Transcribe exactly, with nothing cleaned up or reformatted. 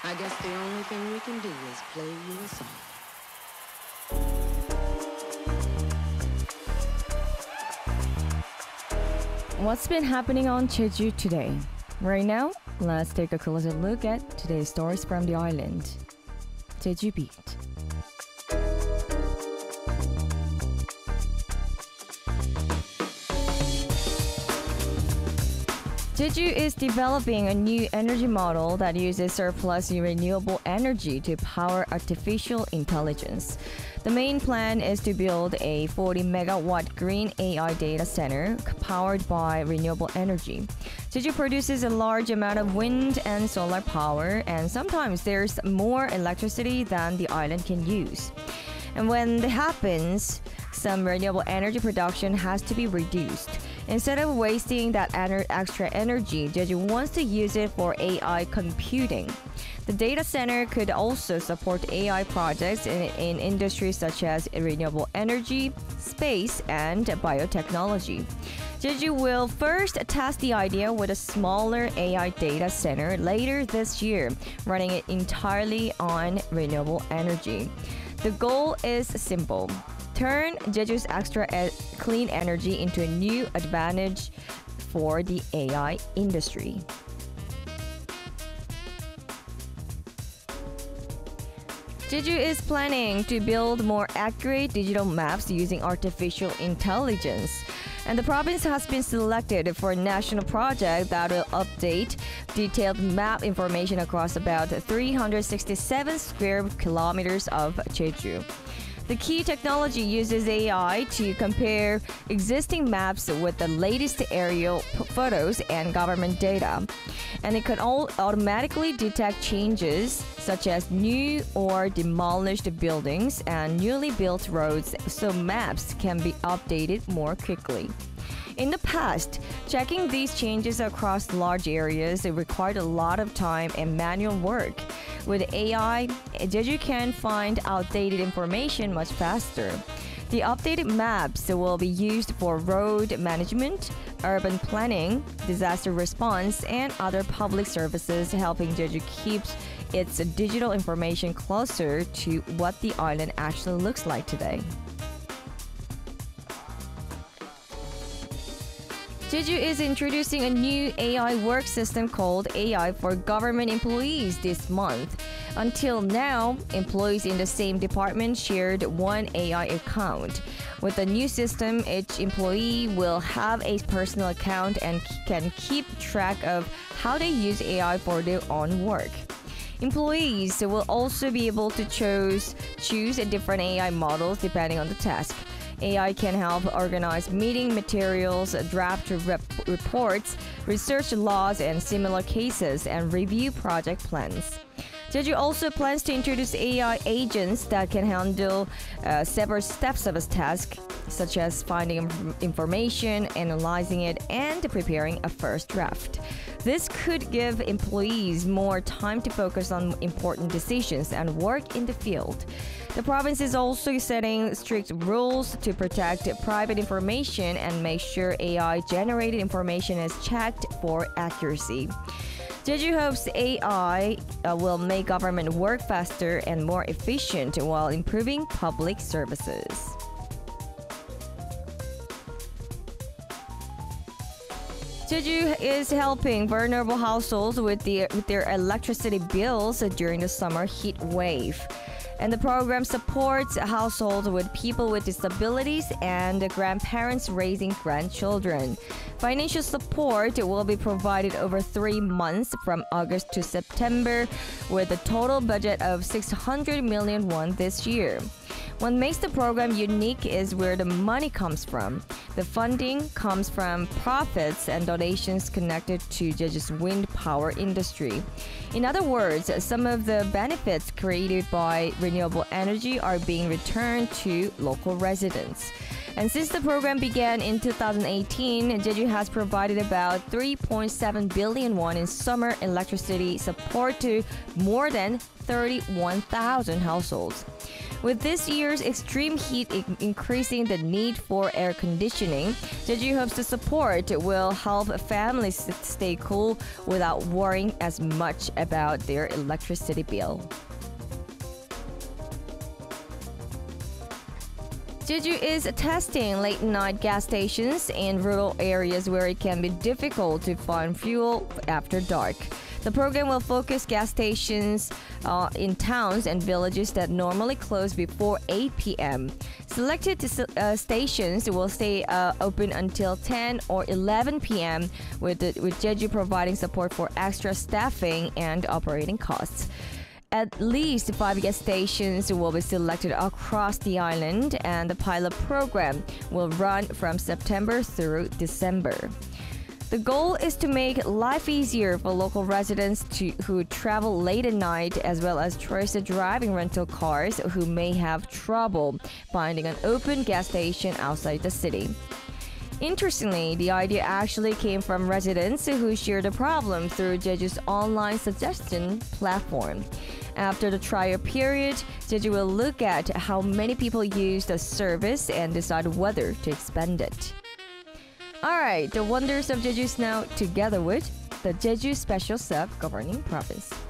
I guess the only thing we can do is play you a song. What's been happening on Jeju today? Right now, let's take a closer look at today's stories from the island. Jeju Beat. Jeju is developing a new energy model that uses surplus renewable energy to power artificial intelligence. The main plan is to build a forty megawatt green A I data center powered by renewable energy. Jeju produces a large amount of wind and solar power, and sometimes there's more electricity than the island can use. And when that happens, some renewable energy production has to be reduced. Instead of wasting that ener- extra energy, Jeju wants to use it for A I computing. The data center could also support A I projects in, in industries such as renewable energy, space, and biotechnology. Jeju will first test the idea with a smaller A I data center later this year, running it entirely on renewable energy. The goal is simple. Turn Jeju's extra e- clean energy into a new advantage for the A I industry. Jeju is planning to build more accurate digital maps using artificial intelligence. And the province has been selected for a national project that will update detailed map information across about three hundred sixty-seven square kilometers of Jeju. The key technology uses A I to compare existing maps with the latest aerial p- photos and government data. And it can all automatically detect changes such as new or demolished buildings and newly built roads, so maps can be updated more quickly. In the past, checking these changes across large areas it required a lot of time and manual work. With A I, Jeju can find outdated information much faster. The updated maps will be used for road management, urban planning, disaster response, and other public services, helping Jeju keep its digital information closer to what the island actually looks like today. Jeju is introducing a new A I work system called A I for government employees this month. Until now, employees in the same department shared one A I account. With the new system, each employee will have a personal account and can keep track of how they use A I for their own work. Employees will also be able to choose, choose different A I models depending on the task. A I can help organize meeting materials, draft rep- reports, research laws and similar cases, and review project plans. Jeju also plans to introduce A I agents that can handle uh, several steps of a task, such as finding inf- information, analyzing it, and preparing a first draft. This could give employees more time to focus on important decisions and work in the field. The province is also setting strict rules to protect private information and make sure A I-generated information is checked for accuracy. Jeju hopes A I uh, will make government work faster and more efficient while improving public services. Jeju is helping vulnerable households with, the, with their electricity bills during the summer heat wave. And the program supports households with people with disabilities and grandparents raising grandchildren. Financial support will be provided over three months from August to September, with a total budget of six hundred million won this year. What makes the program unique is where the money comes from. The funding comes from profits and donations connected to Jeju's wind power industry. In other words, some of the benefits created by renewable energy are being returned to local residents. And since the program began in two thousand eighteen, Jeju has provided about three point seven billion won in summer electricity support to more than thirty-one thousand households. With this year's extreme heat in- increasing the need for air conditioning, Jeju hopes the support will help families stay cool without worrying as much about their electricity bill. Jeju is testing late-night gas stations in rural areas where it can be difficult to find fuel after dark. The program will focus gas stations uh, in towns and villages that normally close before eight p.m. Selected uh, stations will stay uh, open until ten or eleven p.m. with, the, with Jeju providing support for extra staffing and operating costs. At least five gas stations will be selected across the island, and the pilot program will run from September through December. The goal is to make life easier for local residents to, who travel late at night, as well as tourist driving rental cars who may have trouble finding an open gas station outside the city. Interestingly, the idea actually came from residents who shared the problem through Jeju's online suggestion platform. After the trial period, Jeju will look at how many people use the service and decide whether to expand it. Alright, the wonders of Jeju is now together with the Jeju Special Sub-Governing Province.